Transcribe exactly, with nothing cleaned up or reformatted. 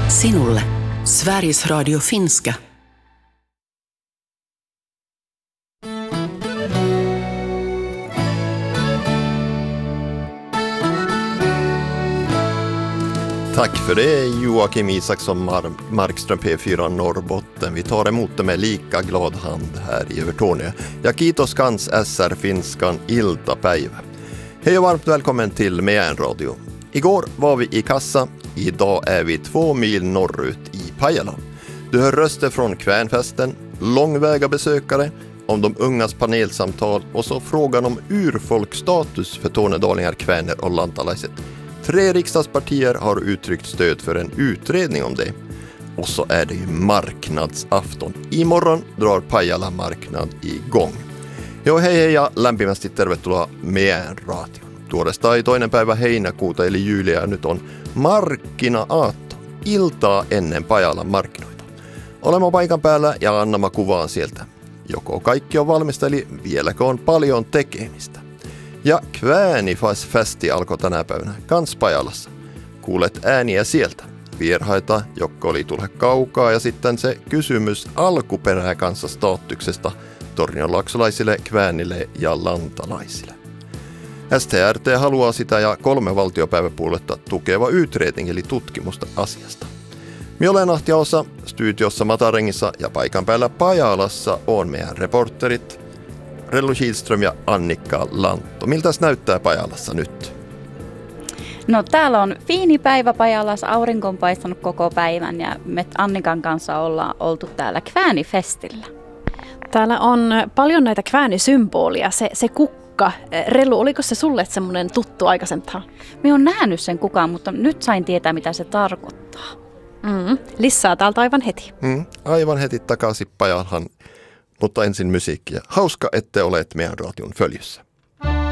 Sinulle Sveriges Radio Finska. Tack för det, Joakim Isaksson, Mar- Markström P fyra Norrbotten. Vi tar emot det med lika glad hand här i Övertorneå. Ja, kiitos kans S R-finskan iltapäivä. Hej och varmt välkommen till Meän Radio. Igår var vi i Kassa, idag är vi två mil norrut i Pajala. Du hör röster från Kvänfesten, långväga besökare, om de ungas panelsamtal och så frågan om urfolkstatus för tornedalingar, kväner och lantalaiset. Tre riksdagspartier har uttryckt stöd för en utredning om det. Och så är det ju marknadsafton. Imorgon drar Pajala marknad igång. Jo, hei hei ja lämpimästi tervetuloa Meän Radio. Tuodestaan toinen päivä heinäkuuta eli jyyliä nyt on markkina-aatto. Iltaa ennen Pajalan markkinoita. Olemme paikan päällä ja annamme kuvaan sieltä. Joko kaikki on valmista, eli vieläkö on paljon tekemistä. Ja Kvänifesti alkoi tänä päivänä kans Pajalassa. Kuulet ääniä sieltä. Vierhaita, jotka oli tule kaukaa ja sitten se kysymys alkuperää kanssa staatuksesta tornionlaksolaisille, kväänille ja lantalaisille. S T R T haluaa sitä ja kolme valtiopäiväpuoletta tukeva utredning eli tutkimusta asiasta. Minä olen Ahti Aossa, studiossa Matarengissa ja paikan päällä Pajalassa on meidän reporterit Rellu Kihlström ja Annikka Lantto. Miltäs näyttää Pajalassa nyt? No täällä on fiini päivä Pajalassa, aurinko on paistanut koko päivän ja me Annikan kanssa ollaan oltu täällä Kvänifestillä. Täällä on paljon näitä kväänisymbolia, se, se kukka. Rellu, oliko se sulle semmoinen tuttu aikaisempaa? Me on nähnyt sen kukaan, mutta nyt sain tietää mitä se tarkoittaa. Mm, lisää täältä aivan heti. Mm, aivan heti takaisin Pajalaan, mutta ensin musiikkia. Hauska, ette olet meidän radion följyssä.